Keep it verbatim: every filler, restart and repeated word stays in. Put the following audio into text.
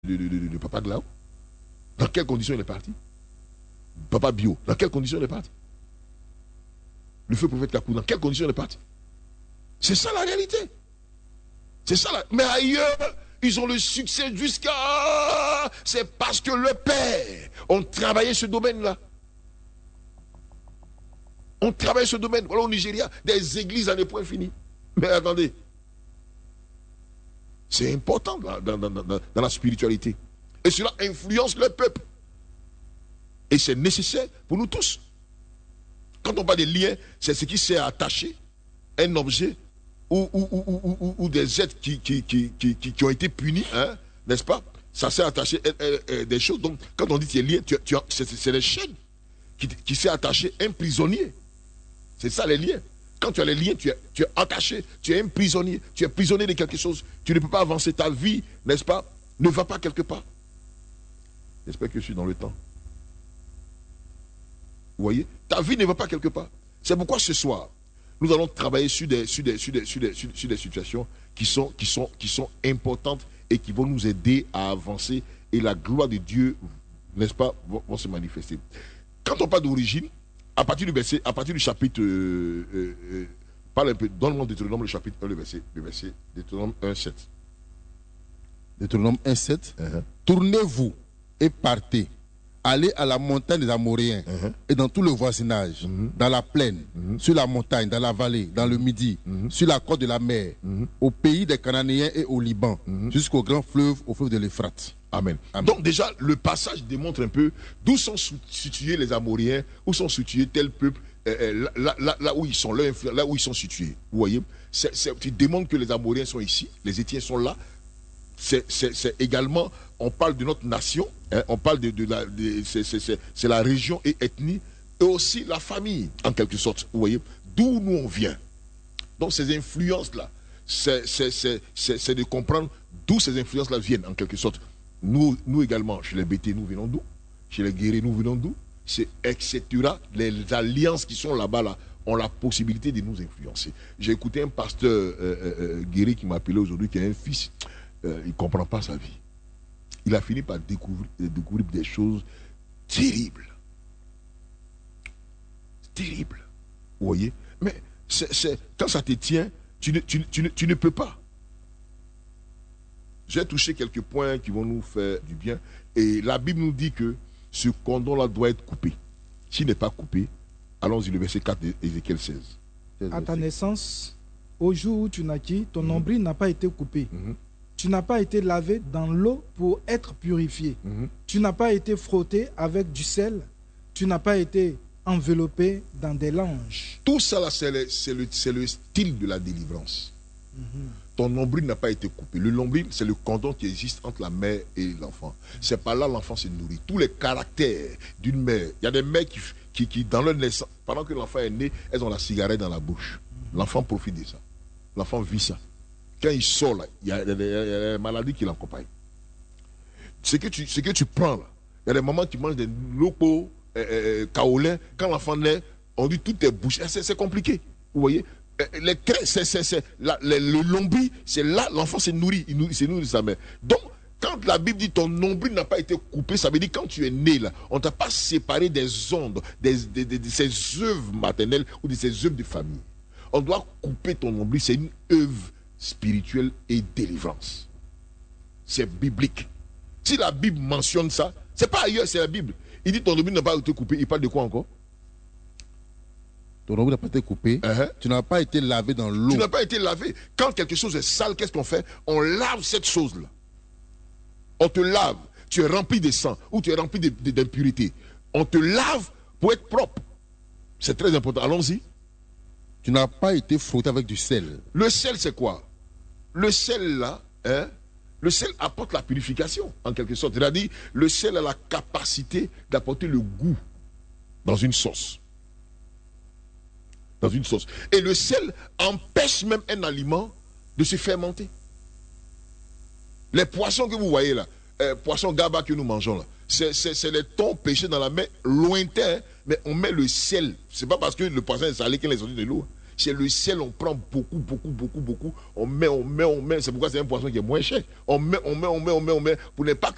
de, de, de, de Papa Glao? Dans quelles conditions il est parti? Papa Bio, dans quelles conditions il est parti? Le feu prophète Kakou, dans quelles conditions il est parti? C'est ça la réalité. C'est ça la... Mais ailleurs, ils ont le succès jusqu'à... C'est parce que le père ont travaillé ce domaine-là. On travaille ce domaine. Voilà au Nigeria, des églises à des points finis. Mais attendez, c'est important dans, dans, dans, dans, dans la spiritualité. Et cela influence le peuple. Et c'est nécessaire pour nous tous. Quand on parle des liens, c'est ce qui s'est attaché à un objet ou, ou, ou, ou, ou, ou des êtres qui, qui, qui, qui, qui, qui ont été punis, hein, n'est-ce pas? Ça s'est attaché à, à, à des choses. Donc, quand on dit tes liens, tu, tu, c'est les chaînes qui, qui s'est attaché à un prisonnier. C'est ça les liens. Quand tu as les liens, tu es, tu es attaché, tu es un prisonnier, tu es prisonnier de quelque chose. Tu ne peux pas avancer ta vie, n'est-ce pas? Ne va pas quelque part. J'espère que je suis dans le temps. Vous voyez? Ta vie ne va pas quelque part. C'est pourquoi ce soir, nous allons travailler sur des, sur des, sur des, sur des, sur, sur des situations qui sont, qui, sont, qui sont importantes et qui vont nous aider à avancer. Et la gloire de Dieu, n'est-ce pas, vont, vont se manifester. Quand on parle d'origine, à partir du verset, à partir du chapitre, euh, euh, euh, parle un peu, donne-moi Deutéronome, le chapitre un, le verset, le verset, Deutéronome un, sept. Deutéronome un, sept. Uh-huh. Tournez-vous et partez. Allez à la montagne des Amoréens uh-huh. et dans tout le voisinage, uh-huh. dans la plaine, uh-huh. sur la montagne, dans la vallée, dans le midi, uh-huh. sur la côte de la mer, uh-huh. au pays des Cananéens et au Liban, uh-huh. jusqu'au grand fleuve, au fleuve de l'Euphrate. Amen. Amen. Donc déjà, le passage démontre un peu d'où sont situés les Amoréens, où sont situés tel peuple, euh, là, là, là où ils sont, là, là où ils sont situés. Vous voyez, c'est, c'est, tu démontres que les Amoréens sont ici, les Étiens sont là. C'est, c'est, c'est également, on parle de notre nation, hein, on parle de, de la, de, c'est, c'est, c'est, c'est la région et ethnie, et aussi la famille, en quelque sorte. Vous voyez, d'où nous on vient. Donc ces influences-là, c'est, c'est, c'est, c'est, c'est de comprendre d'où ces influences-là viennent, en quelque sorte. Nous, nous également, chez les B T, nous venons d'où? Chez les guerriers, nous venons d'où? C'est et cetera. Les alliances qui sont là-bas, là, ont la possibilité de nous influencer. J'ai écouté un pasteur euh, euh, guerrier qui m'a appelé aujourd'hui, qui a un fils. Euh, il ne comprend pas sa vie. Il a fini par découvrir, découvrir des choses terribles. Terribles. Vous voyez? Mais c'est, c'est, quand ça te tient, tu ne, tu, tu, tu ne peux pas. J'ai touché quelques points qui vont nous faire du bien. Et la Bible nous dit que ce cordon-là doit être coupé. S'il n'est pas coupé, allons-y, le verset quatre d'Ézéchiel seize. À ta naissance, au jour où tu naquis, ton mm-hmm. nombril n'a pas été coupé. Mm-hmm. Tu n'as pas été lavé dans l'eau pour être purifié. Mm-hmm. Tu n'as pas été frotté avec du sel. Tu n'as pas été enveloppé dans des langes. Tout ça, là, c'est, le, c'est, le, c'est le style de la délivrance. Mm-hmm. Ton nombril n'a pas été coupé. Le nombril, c'est le cordon qui existe entre la mère et l'enfant. C'est par là l'enfant se nourrit. Tous les caractères d'une mère. Il y a des mères qui, qui, qui, dans leur naissance, pendant que l'enfant est né, elles ont la cigarette dans la bouche. L'enfant profite de ça. L'enfant vit ça. Quand il sort, là, il y a des maladies qui l'accompagnent. Ce que tu, ce que tu prends, là, il y a des mamans qui mangent des locaux, euh, euh, kaolins. Quand l'enfant naît, on dit tout est bouché. C'est, c'est compliqué. Vous voyez? Les crêpes, c'est, c'est, c'est, la, le, le nombril, c'est là, l'enfant se nourrit, il nourrit, se nourrit de sa mère. Donc, quand la Bible dit ton nombril n'a pas été coupé, ça veut dire quand tu es né là, on ne t'a pas séparé des ondes, des, des, des, de ses œuvres maternelles ou de ses œuvres de famille. On doit couper ton nombril, c'est une œuvre spirituelle et délivrance. C'est biblique. Si la Bible mentionne ça, c'est pas ailleurs, c'est la Bible. Il dit ton nombril n'a pas été coupé, il parle de quoi encore? Ton nombril n'a pas été coupé. Uh-huh. Tu n'as pas été lavé dans l'eau. Tu n'as pas été lavé. Quand quelque chose est sale, qu'est-ce qu'on fait? On lave cette chose-là. On te lave. Tu es rempli de sang ou tu es rempli de, de, d'impureté. On te lave pour être propre. C'est très important. Allons-y. Tu n'as pas été frotté avec du sel. Le sel, c'est quoi? Le sel, là, hein, le sel apporte la purification, en quelque sorte. C'est-à-dire, le sel a la capacité d'apporter le goût dans une sauce. Dans une sauce. Et le sel empêche même un aliment de se fermenter. Les poissons que vous voyez là, euh, poissons gaba que nous mangeons là, c'est, c'est, c'est les thons pêchés dans la mer lointain, mais on met le sel. C'est pas parce que le poisson est salé qu'il est sorti de l'eau. C'est le sel, on prend beaucoup, beaucoup, beaucoup, beaucoup. On met, on met, on met. C'est pourquoi c'est un poisson qui est moins cher. On met, on met, on met, on met, on met, pour ne pas